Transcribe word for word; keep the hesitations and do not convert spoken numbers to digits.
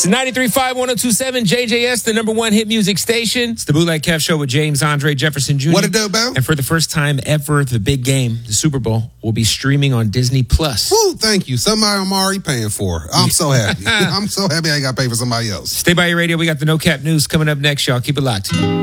It's ninety-three point five, one oh two point seven, J J S, the number one hit music station. It's the Bootleg Kev Show with James Andre Jefferson Junior What it do, Bo? And for the first time ever, the big game, the Super Bowl, will be streaming on Disney Plus. Woo, thank you. Somebody I'm already paying for. I'm so happy. I'm so happy I got to pay for somebody else. Stay by your radio. We got the No Cap News coming up next, y'all. Keep it locked.